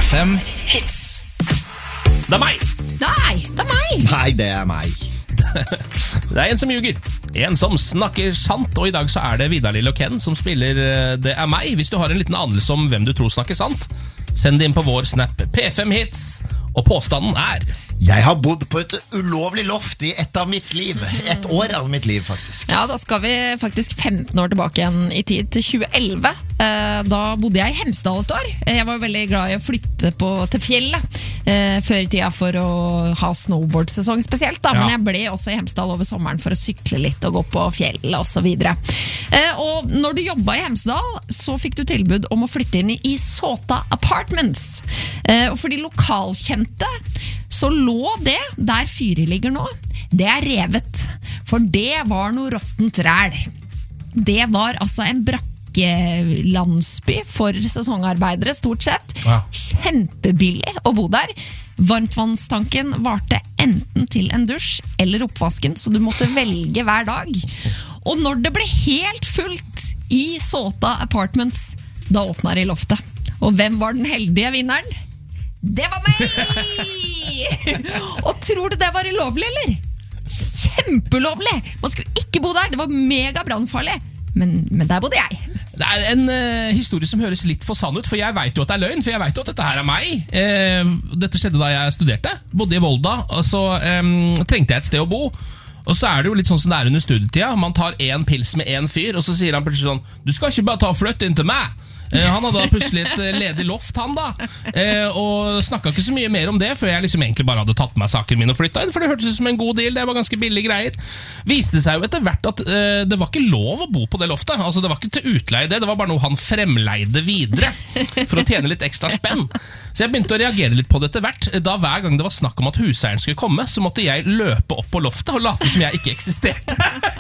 P5 Hits. Det er meg! Nei, det er meg! Nei, det er meg. Det er en som ljuger. En som snakker sant. Og i dag så er det Vidar Lill og Ken som spiller Det er meg. Hvis du har en liten anelse om hvem du tror snakker sant, send det inn på vår Snap P5 Hits. Og påstanden er: Jeg har bodd på et ulovlig loft i ett av mitt liv. Et år av mitt liv, faktisk. Ja, da skal vi faktisk 15 år tilbake igjen i tid, til 2011. Da bodde jeg i Hemsedal et år. Jeg var veldig glad i å flytte til fjellet før i tida for å ha snowboardsesong spesielt. Da. Men jeg ble også i Hemsedal over sommeren for å sykle litt og gå på fjellet og så videre. Og når du jobbet i Hemsedal, så fikk du tilbud om å flytte inn i Såta Apartments. Og for de lokalkjente så lå det der fyret ligger nå, det er revet. For det var noe råttent ræl. Det var altså en brakkelandsby for sesongarbeidere, stort sett. Ja. Kjempebillig å bo der. Varmtvannstanken varte enten til en dusj eller oppvasken, så du måtte velge hver dag. Og når det ble helt fullt i Såta Apartments, da åpnet de loftet. Og hvem var den heldige vinneren? Det var meg! Og tror du det var ulovlig, eller? Kjempelovlig! Man skulle ikke bo der, det var mega brannfarlig. Men der bodde jeg. Det er en historie som høres litt for sann ut, for jeg vet jo at det er løgn, for jeg vet jo at dette her er meg. Dette skjedde da jeg studerte, bodde i Volda, og så trengte jeg et sted å bo. Og så er det jo litt sånn som det er under studietida. Man tar en pils med en fyr, og så sier han plutselig sånn: du skal ikke bare ta og flytte inn til meg. Han hadde da plutselig et ledig loft, han da. Og snakket ikke så mye mer om det, for jeg liksom egentlig bare hadde tatt meg saken min og flyttet inn, for det hørtes ut som en god deal, det var ganske billige greier. Viste seg jo etter hvert at det var ikke lov å bo på det loftet. Altså det var ikke til utleie det var bare noe han fremleide videre for å tjene litt ekstra spenn. Så jeg begynte å reagere litt på det etter hvert. Da hver gang det var snakk om at huseieren skulle komme, så måtte jeg løpe opp på loftet og late som jeg ikke eksisterte.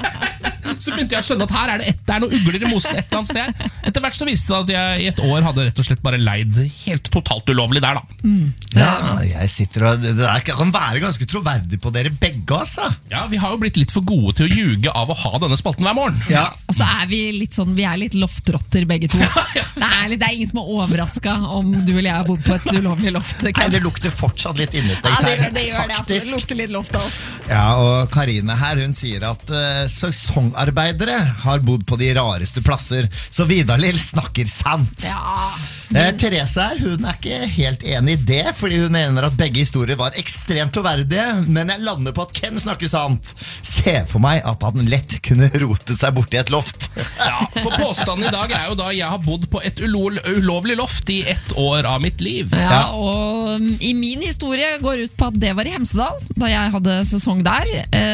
Så begynte jeg å skjønne at her er det er noe ugler i mosen et eller annet sted. Etter hvert så viste det at jeg i et år hadde rett og slett bare leid helt totalt ulovlig der da. Ja, jeg sitter og det kan være ganske troverdig på dere begge, altså. Ja, vi har jo blitt litt for gode til å ljuge av å ha denne spalten hver morgen. Ja. Og så er vi litt sånn, vi er litt loftrotter begge to. Det er ingen som er overrasket om du eller jeg har bodd på et ulovlig loft. Nei, det lukter fortsatt litt innestengt her. Det gjør det, altså. Det lukter litt loft av oss. Ja, og Karine her, hun sier at sesongarbeidere har bodd på de rareste plasser, så Vidar Lill snakker sant. Ja. Therese her, hun er ikke helt enig i det, fordi hun mener at begge historier var ekstremt troverdige, men jeg lander på at Ken snakker sant. Se for meg at han lett kunne rote seg bort i et loft. Ja, for påstanden i dag er jo da jeg har bodd på et ulovlig loft i ett år av mitt liv. Ja, og i min historie går ut på at det var i Hemsedal, da jeg hadde sesong der,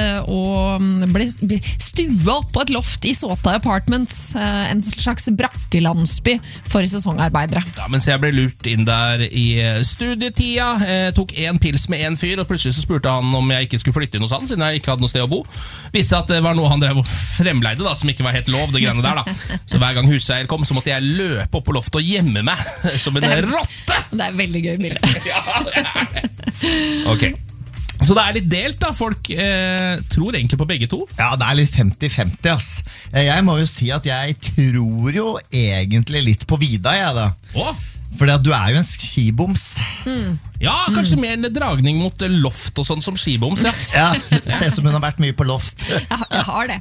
og ble stua opp på et loft i Såta Apartments, en slags brakkelandsby for sesongarbeidere. Ja, mens jeg ble lurt inn der i studietida, tok en pils med en fyr, og plutselig så spurte han om jeg ikke skulle flytte inn hos han, siden jeg ikke hadde noe sted å bo. Visste at det var noe han drev og fremleide da, som ikke var helt lov, det greiene der da. Så hver gang huseier kom, så måtte jeg løpe opp på loftet og gjemme meg som en rotte. Det er veldig gøy bilde. Ja, det er det. Ok. Så det er litt delt da, folk tror egentlig på begge to. Ja, det er litt 50-50, ass. Jeg må jo si at jeg tror jo egentlig litt på Vidar, jeg da. Fordi at du er jo en skiboms. Ja, kanskje mer en dragning mot loft og sånn som skiboms, ja. Ja, det ser som hun har vært mye på loft. Jeg har det.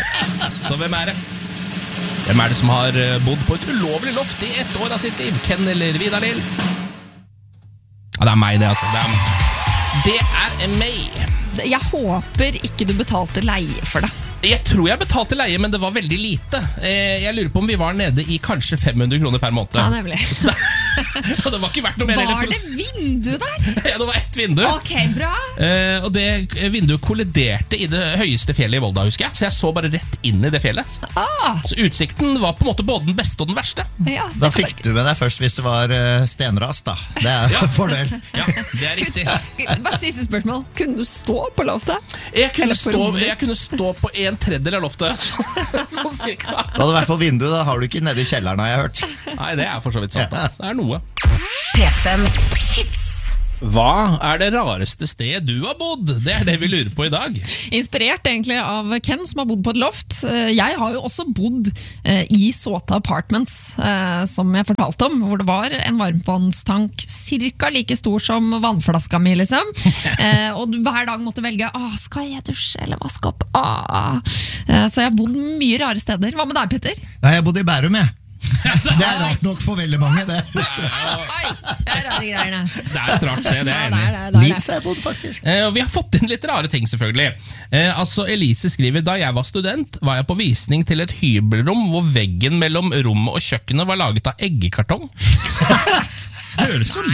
Så hvem er det? Hvem er det som har bodd på et ulovlig loft i ett år av sitt liv? Ken eller Vidar Lill? Ja, det er meg det, altså. Det er meg. Jeg håper ikke du betalte leie for det. Jeg tror jeg betalte leie, men det var veldig lite. Jeg lurer på om vi var nede i kanskje 500 kroner per måned. Ja, nemlig. Og det var ikke verdt noe mer. Var det vindu der? Ja, det var ett vindu. Ok, bra. Og det vinduet kolliderte i det høyeste fjellet i Volda, husker jeg. Så jeg så bare rett inn i det fjellet. Så utsikten var på en måte både den beste og den verste. Ja, da fikk du med deg først hvis det var stenras, da. Det er en fordel. Ja, det er riktig. Bare siste spørsmål. Kunne du stå på loftet? Jeg kunne stå på 1/3 av loftet. Sånn cirka. Da hadde i hvert fall vinduet, da har du ikke nede i kjelleren, har jeg hørt. Nei, det er for så vidt sant da. Det er noe. P5 Hits. Hva er det rareste stedet du har bodd? Det er det vi lurer på i dag. Inspirert egentlig av Ken som har bodd på et loft. Jeg har jo også bodd i Såta Apartments, som jeg fortalte om, hvor det var en varmtvannstank cirka like stor som vannflaska mi, liksom. Og hver dag måtte velge, skal jeg dusje eller vaske opp? Så jeg har bodd mye rare steder. Hva med deg, Petter? Nei, jeg bodde i Bærum, jeg. Det er rart nok for veldig mange, det. Det er rare greiene. Det er et rart sted, det er enig. Leeds har jeg bodd, faktisk. Vi har fått inn litt rare ting, selvfølgelig. Elise skriver, da jeg var student, var jeg på visning til et hybelrom hvor veggen mellom rommet og kjøkkenet var laget av eggekartong. Høres jo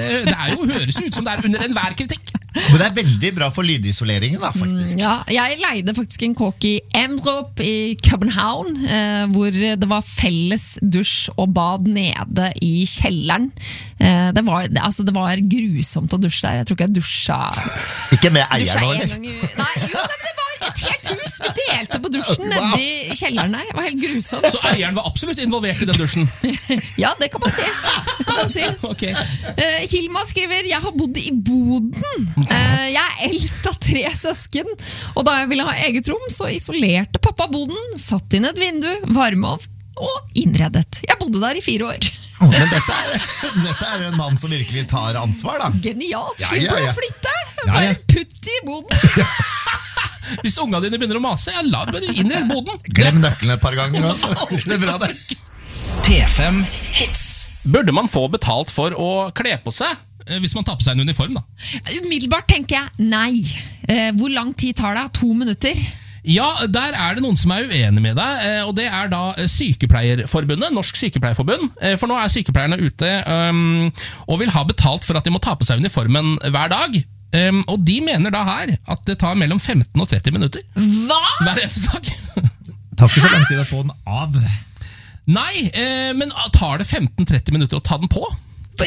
ut som det er under enhver kritikk. Men det er veldig bra for lydisoleringen, da, faktisk. Ja, jeg leide faktisk en kåk i Emdrup i København, hvor det var felles dusj og bad nede i kjelleren. Det var grusomt å dusje der. Jeg tror ikke jeg dusja. Ikke med eier nå, eller? Nei, det var et helt hus. Vi delte på dusjen nede i kjelleren der. Det var helt grusomt. Så eieren var absolutt involvert i den dusjen? Ja, det kan man si. Okay. Hilma skriver, jeg har bodd i boden. Jeg er eldst av 3 søsken, og da jeg ville ha eget rom, så isolerte pappa boden, satt inn et vindu, varmeovn og innredet. Jeg bodde der i 4 år. Men dette er en mann som virkelig tar ansvar, da. Genialt, slipper å flytte. Bare putt i boden. Hvis unga dine begynner å mase, la bare inn i boden. Glem nøkkelen et par ganger også. Det er bra, det. P5 Hits. Burde man få betalt for å kle på seg hvis man tar på seg en uniform, da? Umiddelbart tenker jeg nei. Hvor lang tid tar det? 2 minutter? Ja, der er det noen som er uenig med deg, og det er da Sykepleierforbundet, Norsk Sykepleierforbund. For nå er sykepleierne ute og vil ha betalt for at de må ta på seg uniformen hver dag. Og de mener da her at det tar mellom 15 og 30 minutter. Hva? Hver eneste dag. Tar ikke så lang tid å få den av. Nei, men tar det 15-30 minutter å ta den på?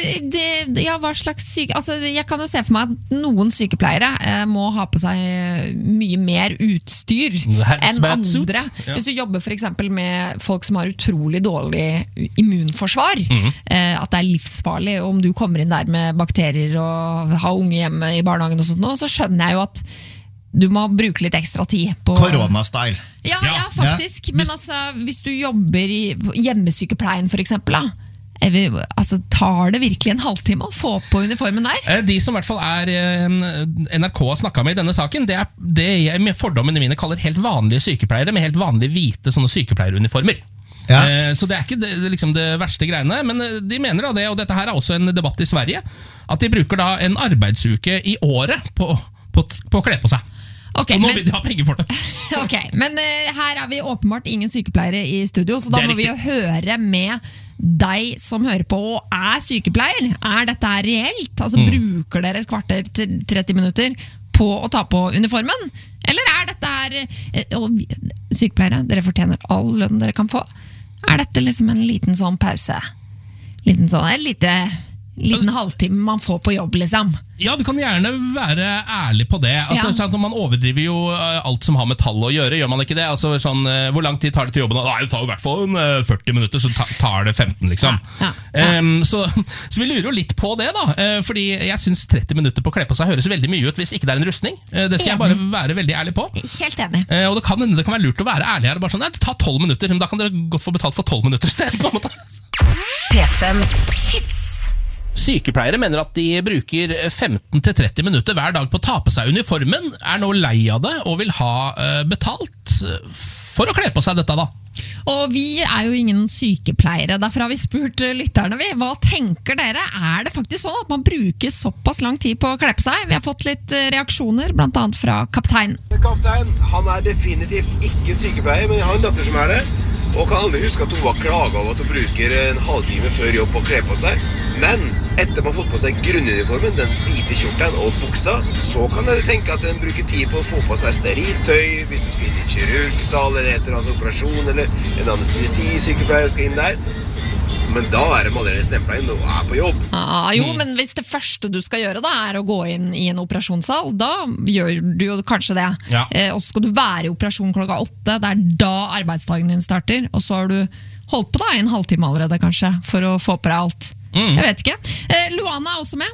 Hva slags jeg kan jo se for meg at noen sykepleiere må ha på seg mye mer utstyr enn andre. Ja. Hvis du jobber for eksempel med folk som har utrolig dårlig immunforsvar, at det er livsfarlig om du kommer inn der med bakterier og har unge hjemme i barnehagen og sånt, så skjønner jeg jo at du må bruke litt ekstra tid på Korona-style. Ja, faktisk. Men hvis du jobber i hjemmesykepleien for eksempel, tar det virkelig en halvtime å få på uniformen der? De som i hvert fall NRK har snakket med i denne saken, det er det jeg med fordommene mine kaller helt vanlige sykepleiere med helt vanlige hvite sånne sykepleieruniformer. Ja. Så det er ikke det verste greiene, men de mener da det, og dette her er også en debatt i Sverige, at de bruker da en arbeidsuke i året på å kle på seg. Okay, og nå vil de ha penger for det. Okay, men her er vi åpenbart ingen sykepleiere i studio, så da må vi jo høre med deg som hører på og er sykepleier. Er dette her reelt? Bruker dere et kvarter til 30 minutter på å ta på uniformen? Eller er dette her sykepleiere, dere fortjener all lønn dere kan få. Er dette liksom en liten sånn pause? Liten halvtime man får på jobb, liksom? Ja, du kan gjerne være ærlig på det. Man overdriver jo alt som har med tall å gjøre, gjør man ikke det? Hvor lang tid tar det til jobben? Nei, det tar i hvert fall 40 minutter, så tar det 15, liksom. Så vi lurer jo litt på det, da. Fordi jeg synes 30 minutter på å kle på seg høres veldig mye ut hvis ikke det er en rustning. Det skal jeg bare være veldig ærlig på. Helt enig. Og det kan være lurt å være ærlig her. Bare det tar 12 minutter, men da kan dere godt få betalt for 12 minutter i stedet, på en måte. P5 Hits. Sykepleiere mener at de bruker 15-30 minutter hver dag på å ta på seg uniformen, er nå lei av det og vil ha betalt for å kle på seg dette da. Og vi er jo ingen sykepleiere, derfor har vi spurt lytterne hva tenker dere? Er det faktisk sånn at man bruker såpass lang tid på å kle på seg? Vi har fått litt reaksjoner, blant annet fra kaptein. Kaptein, han er definitivt ikke sykepleier, men jeg har en datter som er det. Og kan aldri huske at hun var klaget over at hun bruker en halvtime før jobb på å kle på seg. Men etter man har fått på seg grunnuniformen, den hvite kjorten og buksa, så kan dere tenke at den bruker tid på å få på seg steriltøy, hvis du skal inn i en kirurgsal eller etter en operasjon, eller en anestesi-sykepleier skal inn der. Men da er det allerede stemplet inn og er på jobb. Men hvis det første du skal gjøre da er å gå inn i en operasjonssal, da gjør du jo kanskje det. Ja. Og så skal du være i operasjon 8:00, det er da arbeidsdagen din starter, og så har du holdt på da en halvtime allerede kanskje, for å få på deg alt. Jeg vet ikke. Luana er også med.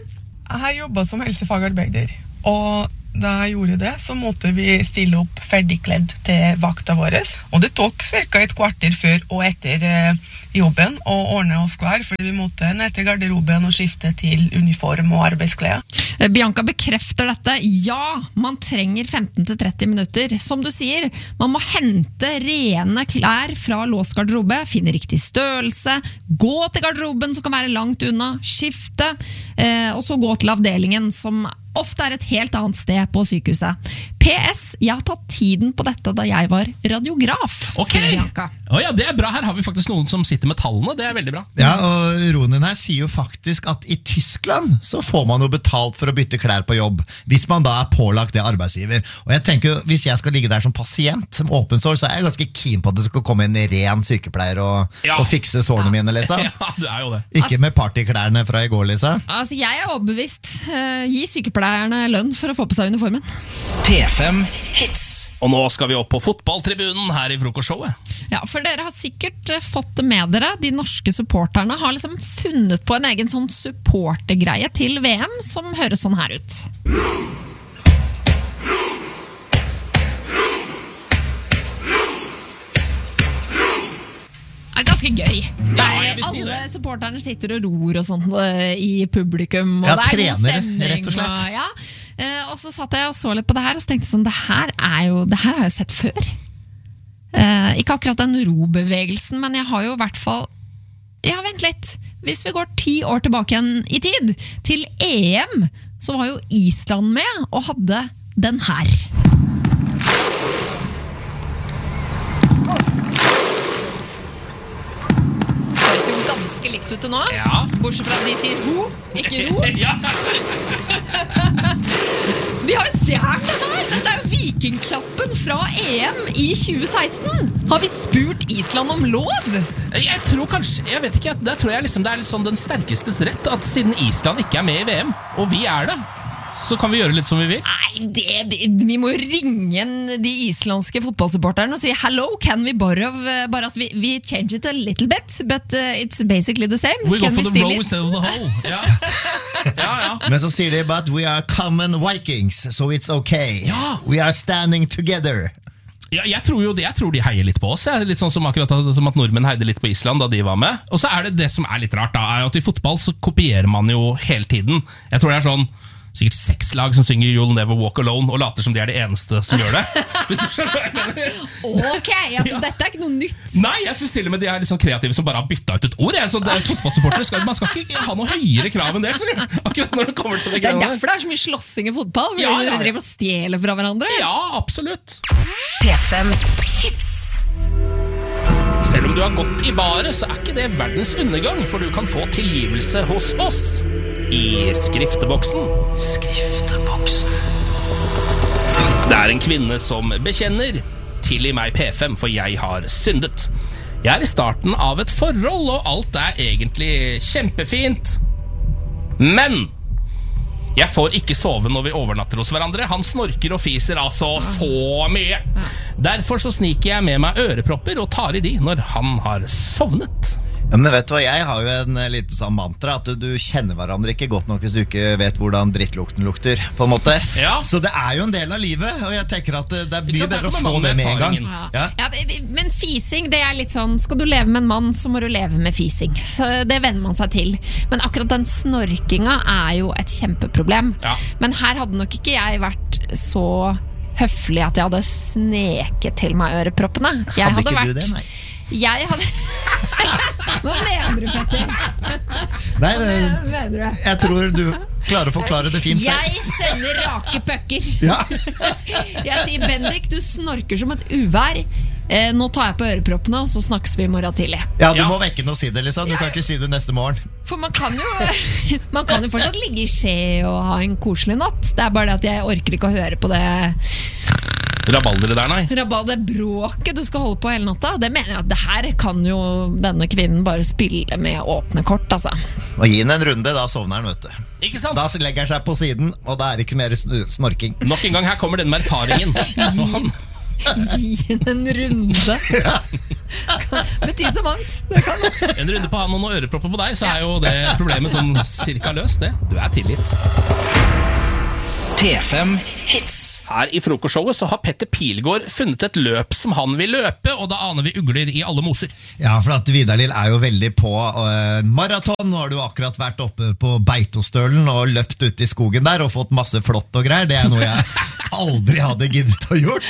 Jeg har jobbet som helsefagarbeider, og da jeg gjorde det, så måtte vi stille opp ferdigkledd til vakta våre. Og det tok cirka et kvarter før og etter jobben å ordne oss klar, fordi vi måtte ned til garderoben og skifte til uniform og arbeidsklær. Bianca bekrefter dette. Ja, man trenger 15-30 minutter. Som du sier, man må hente rene klær fra låst garderobe, finne riktig størrelse, gå til garderoben som kan være langt unna, skifte, og så gå til avdelingen som ofte et helt annet sted på sykehuset. PS, jeg har tatt tiden på dette da jeg var radiograf. Ok, ja, det bra. Her har vi faktisk noen som sitter med tallene. Det veldig bra. Ja, og Ronin her sier jo faktisk at i Tyskland så får man jo betalt for å bytte klær på jobb, hvis man da pålagt det arbeidsgiver. Og jeg tenker jo, hvis jeg skal ligge der som pasient med åpen sår, så jeg ganske keen på at det skal komme en ren sykepleier og fikse sårene mine, liksom. Ja, du jo det. Ikke med partyklærne fra i går, liksom. Altså, jeg overbevist. Gi sykepleierne lønn for å få på seg uniformen. P5 Hits. Og nå skal vi opp på fotballtribunen her i frokostshowet. Ja, for dere har sikkert fått det med dere. De norske supporterne har liksom funnet på en egen sånn supportergreie til VM som høres sånn her ut. Det ganske gøy. Alle supporterne sitter og ror og sånt i publikum, og det god stemning. Rett og slett. Ja. Og så satt jeg og så litt på det her og så tenkte jeg sånn, det her har jeg sett før. Ikke akkurat den robevegelsen, men jeg har jo i hvert fall, ja, vent litt, hvis vi går 10 år tilbake igjen i tid, til EM, så var jo Island med og hadde den her. Ganske likt ut til nå, bortsett fra at de sier ho, ikke ro. De har jo stjert det der. Dette jo vikingklappen fra EM i 2016. Har vi spurt Island om lov? Jeg tror kanskje, jeg vet ikke, der tror jeg liksom det litt sånn den sterkestes rett, at siden Island ikke med i VM, og vi det, så kan vi gjøre litt som vi vil. Nei, vi må ringe de islandske fotballsupporterne og si hello, can we borrow, bare at vi change it a little bit, but it's basically the same. We go for the row instead of the hole. Ja. Men så sier de, but we are common Vikings, so it's okay. We are standing together. Ja, jeg tror de heier litt på oss. Litt sånn som akkurat som at nordmenn heide litt på Island da de var med. Og så det som litt rart da, at i fotball så kopierer man jo hele tiden. Jeg tror det sånn sikkert 6 lag som synger You'll Never Walk Alone og later som de det eneste som gjør det. Hvis du skjønner hva jeg mener. Ok, altså dette ikke noe nytt. Nei, jeg synes til og med de litt sånn kreative som bare har byttet ut et ord. Så fotballsupportere man skal ikke ha noe høyere krav enn det, akkurat når det kommer til det greiene. Det derfor det så mye slåssing i fotball, fordi dere driver og stjeler fra hverandre. Ja, absolutt. P5 Hits. Selv om du har gått i baret, så ikke det verdens undergang, for du kan få tilgivelse hos oss. I skrifteboksen. Det en kvinne som bekjenner. Tilgi meg P5, for jeg har syndet. Jeg i starten av et forhold, og alt egentlig kjempefint. Men jeg får ikke sove når vi overnatter hos hverandre. Han snorker og fiser altså så mye. Derfor så sniker jeg med meg ørepropper og tar i de når han har sovnet. Ja, men vet du hva, jeg har jo en liten sånn mantra at du kjenner hverandre ikke godt nok hvis du ikke vet hvordan drittlukten lukter, på en måte. Så det jo en del av livet, og jeg tenker at det mye bedre å få det med en gang. Ja, men fising, det litt sånn, skal du leve med en mann, så må du leve med fising. Så det venner man seg til. Men akkurat den snorkinga jo et kjempeproblem. Men her hadde nok ikke jeg vært så høflig at jeg hadde sneket til meg øreproppene. Hadde ikke du det, nei? Jeg hadde... Hva mener du, Petter? Nei, jeg tror du klarer å forklare det fint selv. Jeg sender rake pøkker. Jeg sier, Bendik, du snorker som et uvær. Nå tar jeg på øreproppene, og så snakkes vi i morgen tidlig. Ja, du må vekke noe og si det, liksom. Du kan ikke si det neste morgen. For man kan jo fortsatt ligge i skje og ha en koselig natt. Det bare det at jeg orker ikke å høre på det rabaldere der, nei. Det bråket du skal holde på hele natta. Det mener jeg at det her kan jo denne kvinnen bare spille med åpne kort, altså. Og gi henne en runde, da sovner han, vet du. Ikke sant? Da legger han seg på siden, og det ikke mer snorking. Nok en gang, her kommer den med erfaringen. Gi en runde. Betyr så mangt. Det kan. En runde på han og noen ørepropper på deg, så jo det problemet sånn cirka løst, det. Du tilgitt. P5 Hits. Her i frokostshowet så har Petter Pilgaard funnet et løp som han vil løpe, og da aner vi ugler i alle moser. Ja, for at Vidar-Lill jo veldig på maraton. Nå har du akkurat vært oppe på Beitostølen og løpt ut i skogen der og fått masse flott og greier. Det noe jeg aldri hadde giddet å gjort.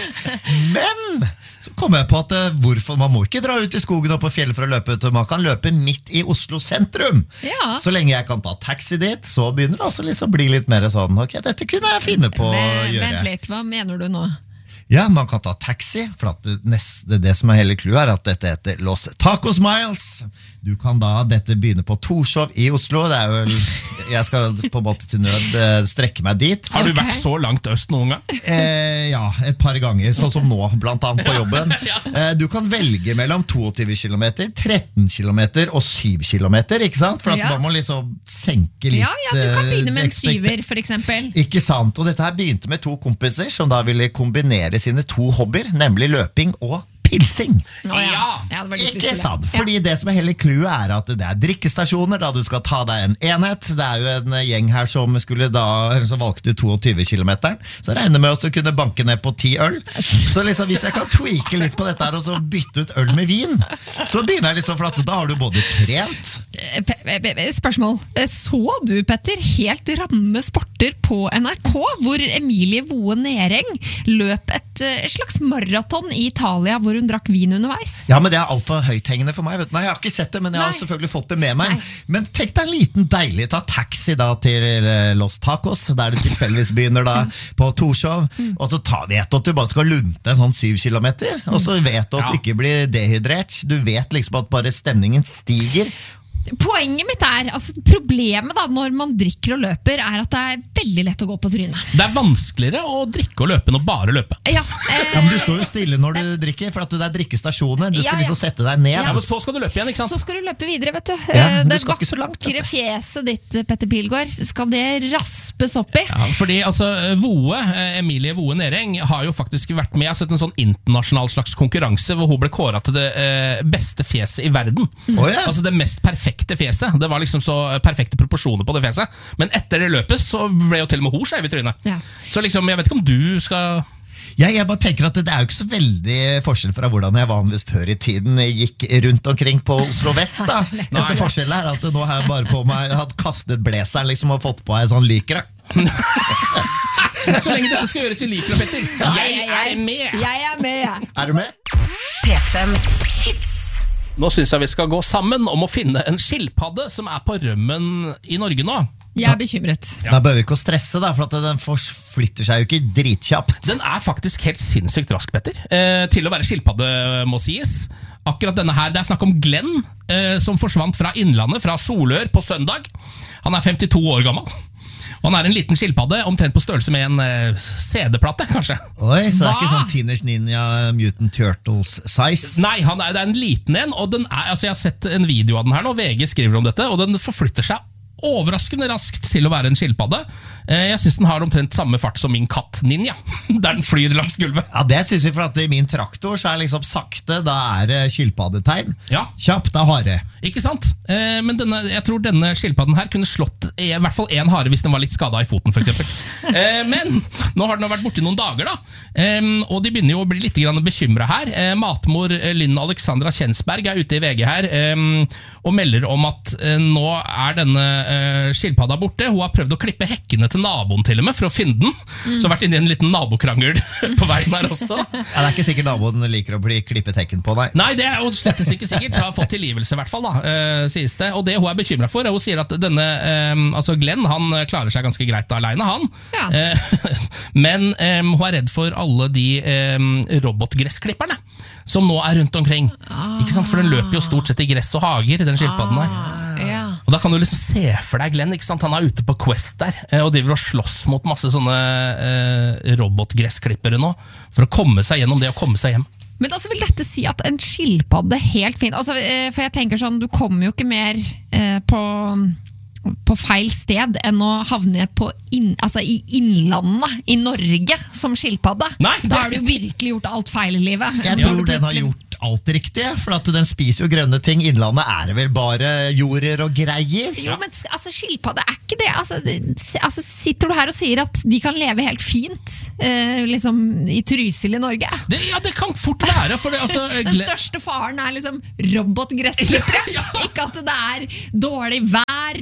Men så kom jeg på at hvorfor man må ikke dra ut i skogen og på fjellet for å løpe ut. Man kan løpe midt i Oslo sentrum. Ja. Så lenge jeg kan ta taxi dit, så begynner det også liksom å bli litt mer sånn, ok, dette kunne jeg finne på å gjøre. Vent litt, hva mener du nå? Ja, man kan ta taxi, for at det som hele clouet at dette heter Los Tacos Miles. Du kan da, dette begynner på Torshov i Oslo. Det vel, jeg skal på en måte til nød strekke meg dit. Har du vært så langt øst noen gang? Ja, et par ganger, sånn som nå, blant annet på jobben. Du kan velge mellom 22 km, 13 km og 7 km, ikke sant? For at man må liksom senke litt. Ja, du kan begynne med en 7-er, for eksempel. Ikke sant, og dette her begynte med 2 kompiser som da ville kombinere sine 2 hobbyer, nemlig løping og pilsing. Det var litt Ikke sant, fordi det som hele clouet at det drikkestasjoner da du skal ta deg en enhet. Det jo en gjeng her som skulle da, som valgte 22 kilometeren, så regner med å kunne banke ned på 10 øl. Så liksom hvis jeg kan tweake litt på dette her og så bytte ut øl med vin, så begynner jeg liksom, for at da har du både trent. Spørsmål. Så du, Petter, helt ramme sporter på NRK, hvor Emilie Voe Nering løp et slags maraton i Italia, hvor hun drakk vin underveis? Ja, men det alt for høythengende for meg, vet du. Nei, jeg har ikke sett det, men jeg har selvfølgelig fått det med meg. Men tenk deg en liten deilig, ta taxi da til Los Tacos, der du tilfeldigvis begynner da på Torshov, og så vet du at du bare skal lunte en sånn 7 kilometer, og så vet du at du ikke blir dehydrert. Du vet liksom at bare stemningen stiger. Poenget mitt altså problemet da, når man drikker og løper, at det veldig lett å gå på trynet. Det vanskeligere å drikke og løpe enn å bare løpe. Ja, men du står jo stille når du drikker, for at det drikkestasjoner. Du skal liksom sette deg ned. Ja, men så skal du løpe igjen, ikke sant? Så skal du løpe videre, vet du. Du skal ikke så langt. Det vakre fjeset ditt, Petter Pilgaard, skal det raspes opp i? Ja, fordi altså, Emilie Voe Nering har jo faktisk vært med. Jeg har sett en sånn internasjonal slags konkurranse hvor hun ble kåret til det beste fjeset i verden. Altså det mest perfekte fjeset. Det var liksom så perfekte proporsjoner på det fjeset. Men etter det løpet så ble jo til og med hun skjev i trynet. Så liksom, jeg vet ikke om du skal... Jeg bare tenker at det jo ikke så veldig forskjell fra hvordan jeg vanligvis før i tiden gikk rundt omkring på Oslo Vest da. Neste forskjell at nå har jeg bare på meg, jeg hadde kastet blazeren liksom og fått på en sånn lykra. Så lenge dette skal gjøres i lykra, Petter. Jeg med. Jeg med. Du med? P5 Hits. Nå synes jeg vi skal gå sammen om å finne en skilpadde som på rømmen i Norge nå. Jeg bekymret. Da bør vi ikke å stresse da, for at den flytter seg jo ikke dritkjapt. Den faktisk helt sinnssykt rask, Petter. Til å være skilpadde, må sies. Akkurat denne her, det snakk om Glenn, som forsvant fra Innlandet, fra Solør på søndag. Han 52 år gammel. Og han en liten skilpadde, omtrent på størrelse med en CD-plate, kanskje. Oi, så det ikke sånn Teenage Ninja Mutant Turtles size? Nei, det en liten en, og den altså jeg har sett en video av den her nå, VG skriver om dette, og den forflytter seg overraskende raskt til å være en skilpadde. Jeg synes den har omtrent samme fart som min katt Ninja, der den flyr langs gulvet. Ja, det synes vi, for at i min traktor så liksom sakte, da det skilpaddetegn. Ja. Kjapt hare. Ikke sant? Men jeg tror denne skilpadden her kunne slått i hvert fall en hare hvis den var litt skadet i foten, for eksempel. Men nå har den vært borte i noen dager da, og de begynner jo å bli litt bekymret her. Matmor Lynn Alexandra Kjensberg ute i VG her, og melder om at nå denne skilpadda borte. Hun har prøvd å klippe hekkene til naboen til og med for å finne den. Så har vært inne i en liten nabokrangel på veien her også. Ja, det ikke sikkert naboen liker å bli klippet hekken på, nei. Nei, det jo slettes ikke sikkert. Har fått tilgivelse i hvert fall da, sies det. Og det hun bekymret for, hun sier at denne, altså Glenn, han klarer seg ganske greit alene, han. Ja. Men hun redd for alle de robotgressklipperne som nå rundt omkring. Ikke sant? For den løper jo stort sett i gress og hager, den skilpadden her. Ja. Og da kan du liksom se for deg Glenn, ikke sant? Han ute på Quest der, og driver og slåss mot masse sånne robotgressklippere nå, for å komme seg gjennom det og komme seg hjem. Men altså vil dette si at en skilpadde helt fint, altså, for jeg tenker sånn, du kommer jo ikke mer på på feil sted enn å havne på i innlandet i Norge som skilpadde. Nei, Da har du jo virkelig gjort alt feil i livet. Jeg tror den har gjort alt riktig, for at den spiser jo grønne ting. Innlandet er det vel bare jorder og greier. Jo, men skilpadde er ikke det. Sitter du her og sier at de kan leve helt fint liksom i Trysil i Norge? Det kan fort være. For det, Den største faren er liksom robotgressklippere. Ja. Ikke at det er dårlig vær,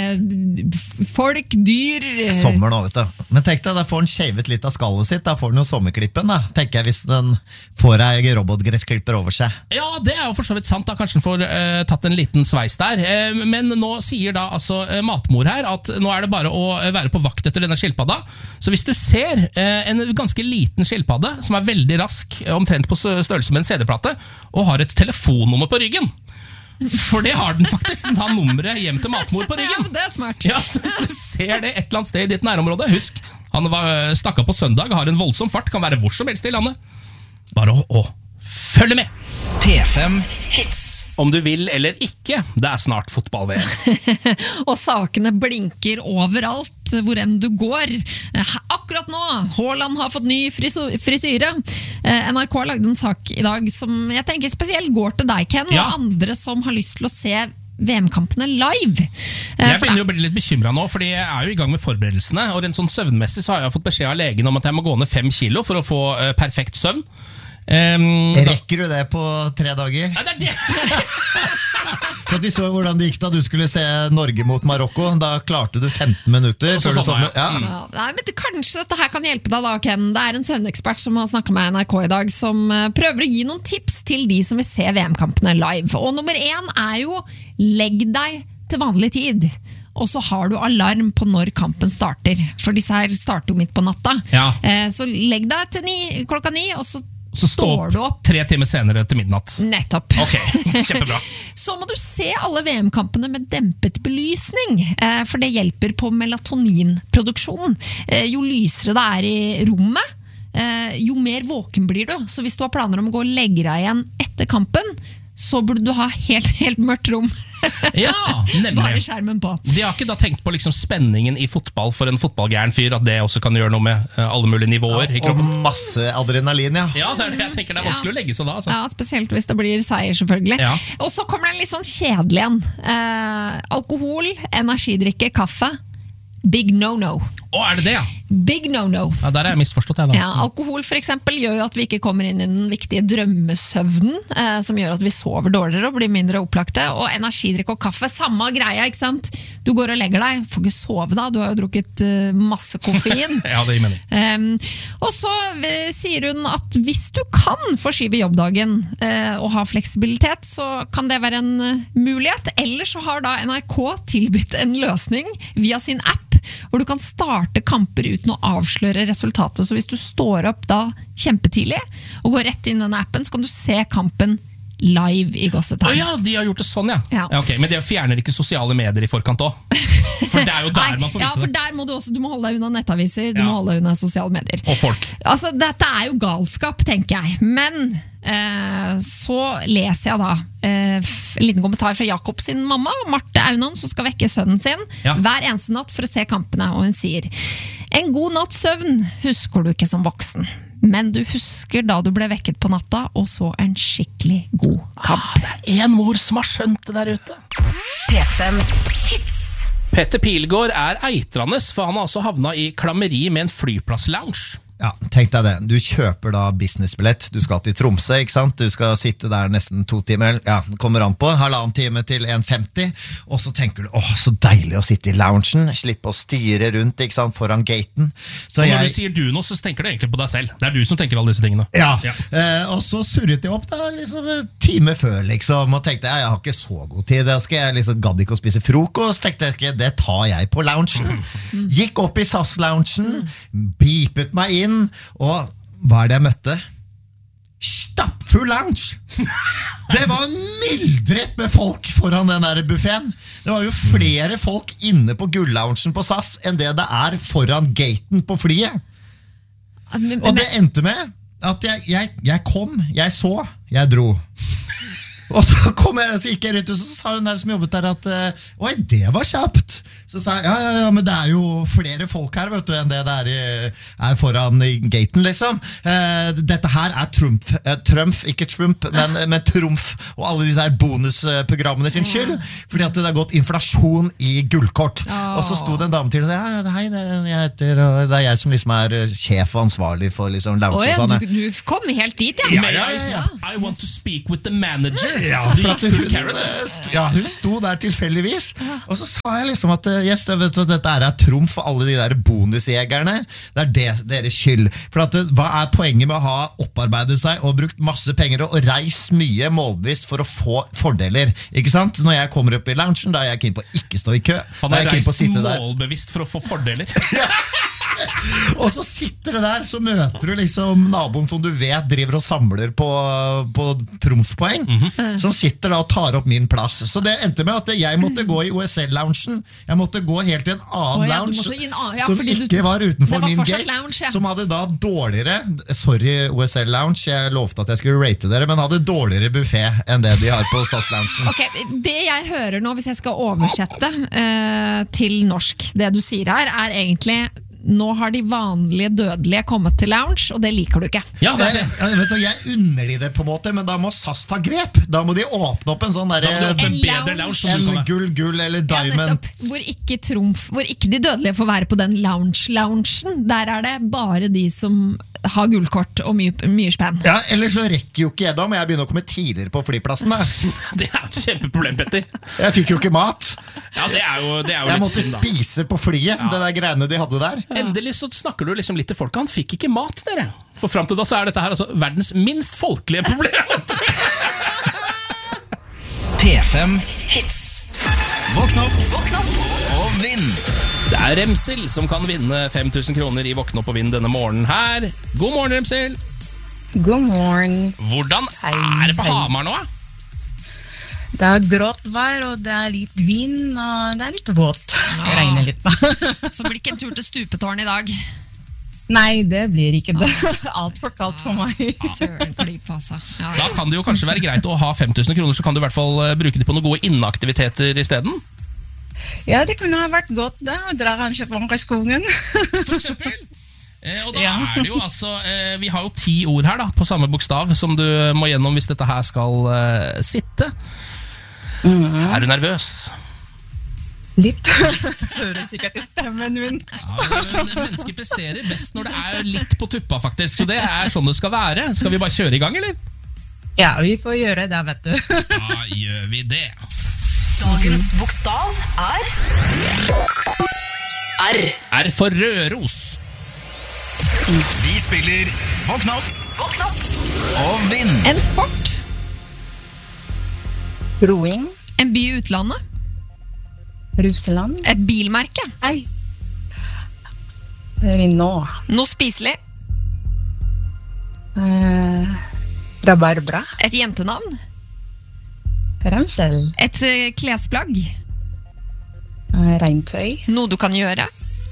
folk, dyr. Sommer nå, vet du. Men tenk deg, da får den skjevet litt av skallet sitt. Da får den jo sommerklippen, da. Tenker jeg, hvis den får ei robotgressklipper over seg. Ja, det er jo for så vidt sant. Da. Kanskje den får tatt en liten sveis der. Men nå sier da matmor her at nå er det bare å være på vakt etter denne skilpadda. Så hvis du ser en ganske liten skilpadde som er veldig rask, omtrent på størrelse med en CD-plate, og har et telefonnummer på ryggen, for det har den faktisk. Den har nummeret hjem til matmor på ryggen. Ja, det er smart. Ja, så hvis du ser det et eller annet sted i ditt nærområde, husk, han stakk av på søndag, har en voldsom fart, kan være hvor som helst i landet. Bare å følge med. P5 Hits. Om du vil eller ikke, det er snart fotball-VM. Og sakene blinker overalt hvor enn du går. Akkurat nå, Haaland har fått ny frisyre. NRK lagde en sak i dag som jeg tenker spesielt går til deg, Ken, Ja. og andre som har lyst til å se VM-kampene live. Jeg begynner jo å bli litt bekymret nå, fordi jeg er jo i gang med forberedelsene, og rent sånn søvnmessig så har jeg fått beskjed av legen om at jeg må gå ned 5 kilo for å få perfekt søvn. Rekker du det på 3 dager? Ja, det er det! For at vi så hvordan det gikk da du skulle se Norge mot Marokko. Da klarte du 15 minutter Og så før du sovna sovnet. Ja. Ja, nei, men kanskje dette her kan hjelpe deg da, Ken. Det er en søvnekspert som har snakket med NRK i dag, som prøver å gi noen tips til de som vil se VM-kampene live. Og nummer 1 er jo legg deg til vanlig tid. Og så har du alarm på når kampen starter. For disse her starter jo midt på natta. Ja. Så legg deg til klokka 9, og så Så stå står du opp. 3 timer senere til midnatt. Nettopp. Ok, kjempebra. Så må du se alle VM-kampene med dempet belysning, for det hjelper på melatoninproduksjonen. Jo lysere det er i rommet, jo mer våken blir du. Så hvis du har planer om å gå og legge deg igjen etter kampen, så burde du ha helt mørkt rom. Ja, Bare nemlig. skjermen på. De har ikke da tenkt på liksom spenningen i fotball for en fotballgæren fyr, at det også kan gjøre noe med alle mulige nivåer i Og kroppen. masse adrenalin, ja. Ja, det er det jeg tenker. Det er vanskelig å legge seg da. Altså. Ja, spesielt hvis det blir seier, selvfølgelig. Ja. Og så kommer det en litt sånn kjedelig en. Alkohol, energidrikke, kaffe. Big no-no. Å, er det det, ja? Big no-no. Ja, der har jeg misforstått, jeg da. Ja, alkohol for eksempel gjør jo at vi ikke kommer inn i den viktige drømmesøvnen, som gjør at vi sover dårligere og blir mindre opplagte. Og energidrikk og kaffe, samme greia, ikke sant? Du går og legger deg, får ikke sove da, du har jo drukket masse koffein. Ja, det gir mening. Og så sier hun at hvis du kan forskyve jobbdagen og ha fleksibilitet, så kan det være en mulighet. Eller så har da NRK tilbudt en løsning via sin app, hvor du kan starte kamper uten å avsløre resultatet. Så hvis du står opp da kjempetidlig og går rett inn i denne appen, så kan du se kampen live i Å gåsetegn. ja, de har gjort det sånn, ja. Ja. Ok, men det fjerner ikke sosiale medier i forkant også. For det er jo der man får ja, vite for det. der må du må holde deg unna nettaviser, du Ja. må holde deg unna sosiale medier. Og folk. Altså, dette er jo galskap, tenker jeg. Men så leser jeg da en liten kommentar fra Jakob sin mamma, Marte Aunan, som skal vekke sønnen sin Ja. hver eneste natt for å se kampene. Og hun sier: en god natts søvn husker du ikke som voksen, men du husker da du ble vekket på natta og så en skikkelig god kamp. Det er en mor som har skjønt det der ute. P5 Hits. Petter Pilgaard er eitrandes, for han har altså havna i klammeri med en flyplasslounge. Ja, tenk deg det. Du kjøper da businessbillett. Du skal til Tromsø, ikke sant? Du skal sitte der nesten 2 timer, ja, kommer an på, 1,5 time til 1,50, og så tenker du, åh, så deilig å sitte i loungen, slippe å styre rundt, ikke sant, foran gaten. Så Og når du sier du nå, så tenker du egentlig på deg selv. Det er du som tenker alle disse tingene. Ja, Ja. og så surret jeg opp da, liksom en time før, liksom, og tenkte, jeg har ikke så god tid, da skal jeg liksom, gadd ikke å spise frokost, tenkte jeg ikke, det tar jeg på loungen. Gikk opp i SAS-loungen, beepet meg inn, og hva er det jeg møtte? Stappfull lounge! Det var myldret med folk foran den der buffeten. Det var jo flere folk inne på gull-loungen på SAS enn det det er foran gaten på flyet. Og det endte med at jeg kom, jeg så, jeg dro. Og så gikk jeg rundt, og så sa hun der som jobbet der at oi, det var kjapt. Så sa jeg, ja, men det jo flere folk her, vet du, enn det er foran gaten, liksom. Dette her Trumf, ikke Trump, men Trumf, og alle disse her bonusprogrammene sin skyld, fordi at det har gått inflasjon i gullkort. Og så sto det en dame til, og sa, hei, jeg heter, og det jeg som liksom sjef og ansvarlig for liksom lounge og sånn. Du kom helt dit, ja. I want to speak with the manager. Ja, hun sto der tilfeldigvis. Og så sa jeg liksom at yes, vet du, dette trumf for alle de der bonusjegerne. Det deres skyld. For at, hva poenget med å ha opparbeidet seg og brukt masse penger og reist mye målbevisst for å få fordeler? Ikke sant? Når jeg kommer opp i loungen, da jeg keen på å ikke stå i kø. Han har reist målbevisst for å få fordeler. Og så sitter det der, så møter du liksom naboen som du vet driver og samler på trumfpoeng, som sitter da og tar opp min plass. Så det endte med at jeg måtte gå i OSL-loungen. Jeg måtte gå helt til en annen lounge som ikke var utenfor min gate, lounge, som hadde da dårligere, sorry OSL-lounge, jeg lovte at jeg skulle rate dere, men hadde dårligere buffet enn det de har på SAS-loungen. Okay, det jeg hører nå, hvis jeg skal oversette til norsk, det du sier her, egentlig nå har de vanlige dødelige kommet til lounge, og det liker du ikke. Ja, jeg unner de det på en måte, men da må SAS ta grep. Da må de åpne opp en sånn der, en gull eller diamond. Hvor ikke de dødelige får være på den loungen. Der det bare de som har gullkort og mye spenn. Ja, eller så rekker jo ikke jeg da, men jeg begynner å komme tidligere på flyplassen. Det et kjempeproblem, Petter. Jeg fikk jo ikke mat. Ja, det er jo jeg måtte spise på flyet, det der greiene de hadde der. Endelig så snakker du liksom litt til folket. Han fikk ikke mat, dere. For frem til da så dette her altså verdens minst folkelige problem. P5 Hits. Våkn opp og vinn. Det Remsil som kan vinne 5000 kroner i Våkn opp og vinn denne morgenen her. God morgen, Remsil. God morgen. Hvordan det på Hamar nå? Det grått vær, og det litt vind, og det litt vått. Det regner litt da. Så blir det ikke en tur til stupetårn i dag? Nei, det blir ikke det. Alt for kaldt for meg. Da kan det jo kanskje være greit å ha 5000 kroner, så kan du i hvert fall bruke det på noen gode inneaktiviteter i stedet. Ja, det kunne ha vært godt da, å dra kanskje på skogen. For eksempel. Og da det jo altså, vi har jo 10 ord her da, på samme bokstav som du må gjennom hvis dette her skal sitte. Du nervøs? Litt. Hører sikkert i stemmen min. Ja, mennesker presterer best når det litt på tuppa faktisk, så det sånn det skal være. Skal vi bare kjøre i gang, eller? Ja, vi får gjøre det, vet du. Da gjør vi det. Dagens bokstav R. R for Røros. Vi spiller Våkn opp og vinn. En sport. Roing. En by i utlandet. Russland. Et bilmerke. Hei. Renault. Noe spiselig. Rabarbra. Et jentenavn. Ramsel. Et klesplagg. Regntøy. Noe du kan gjøre.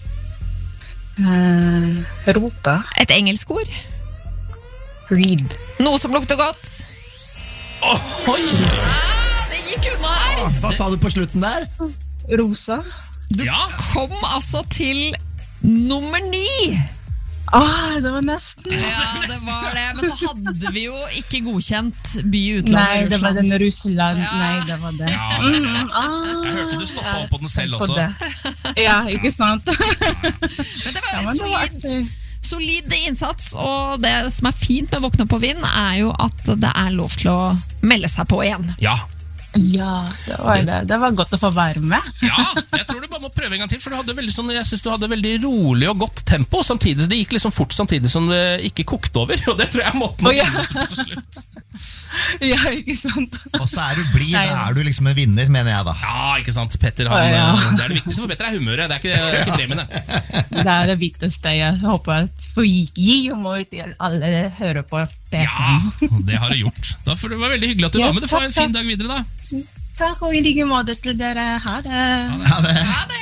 Rope. Et engelsk ord. Read. Noe som lukter godt. Oi! Det gikk unna her. Hva sa du på slutten der? Rosa. Du kom altså til nummer 9. Det var nesten. Ja, det var det. Men så hadde vi jo ikke godkjent by i utlandet. Nei, det var den Russland. Ja. Nei, det var det. Jeg hørte du stoppet opp på den selv også. Ja, ikke sant? Men det var jo solid innsats, og det som fint med Våkn opp og vinn jo at det lov til å melde seg på igjen. Ja. Ja, det var det. Det var godt å få være med. Ja, jeg tror du bare må prøve en gang til, for jeg synes du hadde veldig rolig og godt tempo, samtidig, det gikk liksom fort samtidig som det ikke kokte over, og det tror jeg måtte til slutt. Ja, ikke sant. Og så du blid, da du liksom en vinner, mener jeg da. Ja, ikke sant, Petter, det det viktigste for Petter humøret, det ikke premiene. Det det viktigste, jeg håper at for gi humor til alle hører på P5. Ja, det har du gjort. Det var veldig hyggelig at du var med, du får en fin dag videre da. Takk og i like måte til dere. Ha det. Ha det.